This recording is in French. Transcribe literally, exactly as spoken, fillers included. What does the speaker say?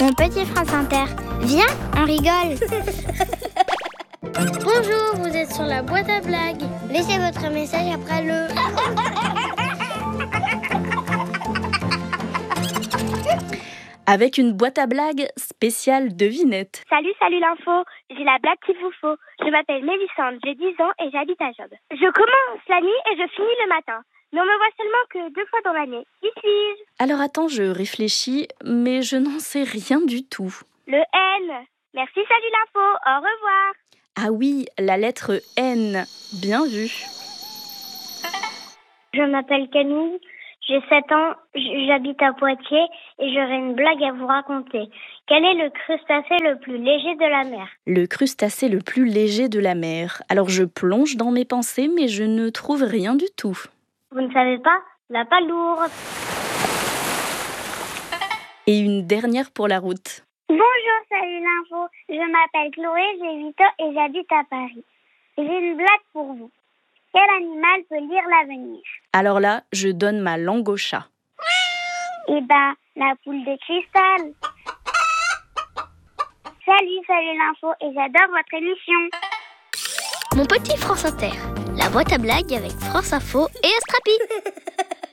Mon petit France Inter, viens, on rigole. Bonjour, vous êtes sur la boîte à blagues. Laissez votre message après le... Avec une boîte à blagues spéciale devinette. Salut, salut l'info, j'ai la blague qu'il vous faut. Je m'appelle Mélissande, j'ai dix ans et j'habite à Job. Je commence la nuit et je finis le matin. Mais on me voit seulement que deux fois dans l'année. Qui suis-je ? Alors attends, je réfléchis, mais je n'en sais rien du tout. Le N. Merci, salut l'info, au revoir. Ah oui, la lettre N. Bien vu. Je m'appelle Camille, j'ai sept ans, j'habite à Poitiers et j'aurai une blague à vous raconter. Quel est le crustacé le plus léger de la mer ? Le crustacé le plus léger de la mer. Alors je plonge dans mes pensées, mais je ne trouve rien du tout. Vous ne savez pas ? La palourde. Et une dernière pour la route. Bonjour, salut l'info. Je m'appelle Chloé, j'ai huit ans et j'habite à Paris. J'ai une blague pour vous. Quel animal peut lire l'avenir ? Alors là, je donne ma langue au chat. Eh ben, la poule de cristal. Salut, salut l'info et j'adore votre émission. Mon petit France Inter, la boîte à blagues avec France Info et Astrapi.